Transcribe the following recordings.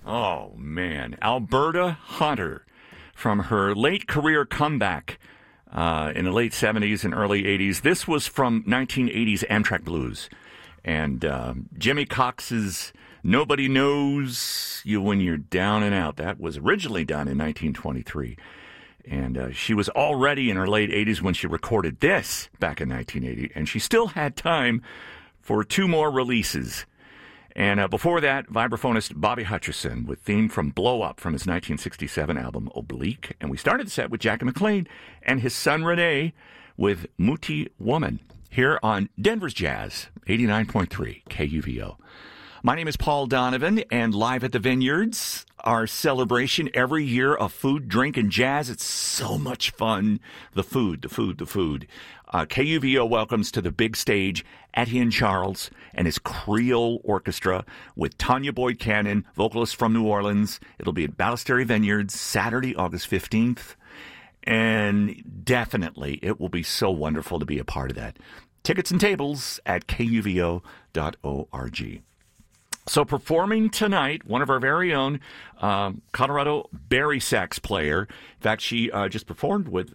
Oh, man. Alberta Hunter, from her late career comeback in the late 70s and early 80s. This was from 1980s Amtrak Blues. And Jimmy Cox's Nobody Knows You When You're Down and Out. That was originally done in 1923. And she was already in her late 80s when she recorded this back in 1980. And she still had time for 2 more releases. And before that, vibraphonist Bobby Hutcherson with theme from Blow Up from his 1967 album Oblique. And we started the set with Jackie McLean and his son Rene with Muti Woman here on Denver's Jazz, 89.3 KUVO. My name is Paul Donovan, and live at the Vineyards, our celebration every year of food, drink, and jazz. It's so much fun. The food. KUVO welcomes to the big stage Etienne Charles and his Creole Orchestra with Tanya Boyd Cannon, vocalist from New Orleans. It'll be at Ballesteri Vineyards Saturday, August 15th. And definitely, it will be so wonderful to be a part of that. Tickets and tables at kuvo.org. So performing tonight, one of our very own Colorado Barry sax player. In fact, she just performed with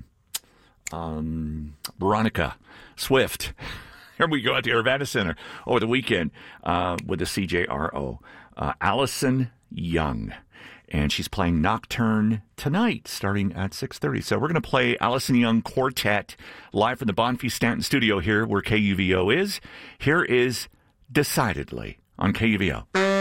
Veronica Swift. Here we go at the Urbana Center over the weekend with the CJRO. Allison Young. And she's playing Nocturne tonight, starting at 6:30. So we're going to play Allison Young Quartet live from the Bonfils Stanton studio here where KUVO is. Here is Decidedly on KUVO.